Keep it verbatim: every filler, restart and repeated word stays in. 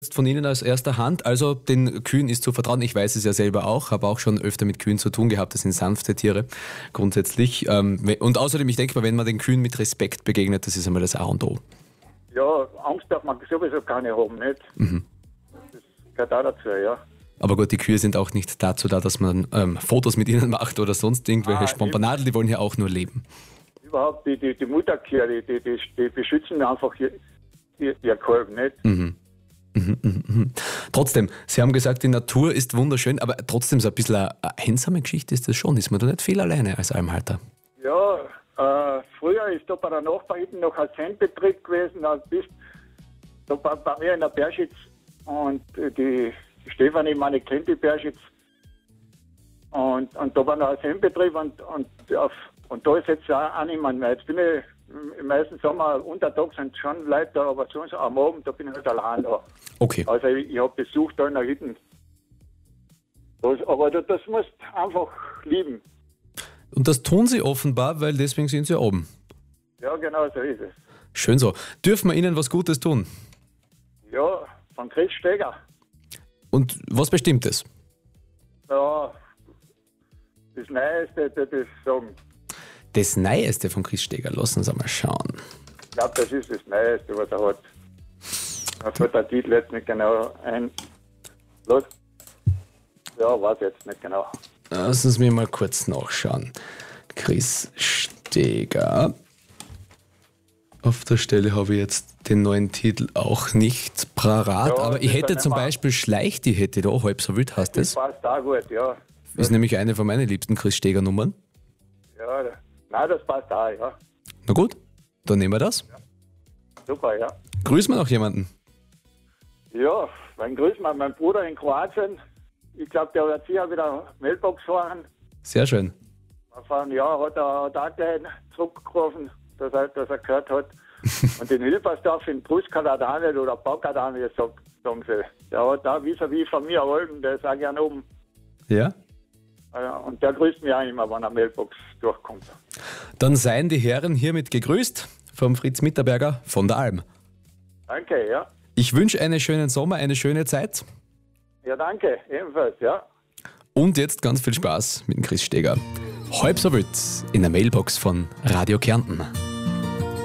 Von Ihnen aus erster Hand, also den Kühen ist zu vertrauen. Ich weiß es ja selber auch, habe auch schon öfter mit Kühen zu tun gehabt. Das sind sanfte Tiere grundsätzlich. Und außerdem, ich denke mal, wenn man den Kühen mit Respekt begegnet, das ist einmal das A und O. Ja, Angst darf man sowieso keine haben, nicht? Mhm. Das gehört auch dazu, ja. Aber gut, die Kühe sind auch nicht dazu da, dass man ähm, Fotos mit ihnen macht oder sonst irgendwelche ah, Spompanadeln, die wollen ja auch nur leben. Überhaupt, die, die, die Mutterkühe, die, die, die, die beschützen einfach ihr, ihr, ihr Kalb, nicht? Mhm. Mhm, mhm, mhm. Trotzdem, Sie haben gesagt, die Natur ist wunderschön, aber trotzdem so ein bisschen eine einsame Geschichte ist das schon. Ist man da nicht viel alleine als Almhalter? Ja, äh, früher ist da bei der Nachbarn noch ein Sendbetrieb gewesen, da bist da bei, bei mir in der Berschitz und die Stefanie, meine kennt die Berschitz und, und da war noch ein Sendbetrieb und, und, auf, und da ist jetzt auch, auch niemand mehr. Jetzt bin ich im meisten Sommer, untertags sind schon Leute da, aber sonst am Abend, da bin ich nicht allein da. Okay. Also ich, ich habe Besuch da in der Hütte. Das, aber das, das musst du einfach lieben. Und das tun Sie offenbar, weil deswegen sind Sie oben. Ja, genau so ist es. Schön so. Dürfen wir Ihnen was Gutes tun? Ja, von Chris Steger. Und was bestimmt es? Ja, das Neueste, das ist sagen. Das Neueste von Chris Steger, lassen Sie mal schauen. Ich glaube, das ist das Neueste, was er hat. Er fällt der Titel jetzt nicht genau ein. Los. Ja, weiß jetzt nicht genau. Lassen Sie mir mal kurz nachschauen. Chris Steger. Auf der Stelle habe ich jetzt den neuen Titel auch nicht parat, ja, aber ich hätte zum Beispiel Schleich, die hätte da halb so wild, heißt das? Das passt auch gut, ja. Ist nämlich eine von meinen liebsten Chris Steger Nummern. Ja, nein, das passt auch, ja. Na gut, dann nehmen wir das. Ja. Super, ja. Grüßen wir noch jemanden? Ja, dann grüßen wir meinen Bruder in Kroatien. Ich glaube, der wird sicher wieder Mailbox fahren. Sehr schön. Vor einem Jahr hat er, hat er gleich zurückgerufen, dass er, dass er gehört hat. Und den Hilfersdorf in Brustkadadanel oder Baukadadanel, sagen sie. Der hat da vis-à-vis von mir erholfen, der ist auch gern oben. Ja? Und der grüßt mich auch immer, wenn er Mailbox durchkommt. Dann seien die Herren hiermit gegrüßt vom Fritz Mitterberger von der Alm. Danke, ja. Ich wünsche einen schönen Sommer, eine schöne Zeit. Ja, danke, ebenfalls, ja. Und jetzt ganz viel Spaß mit dem Chris Steger. Halb so wild in der Mailbox von Radio Kärnten.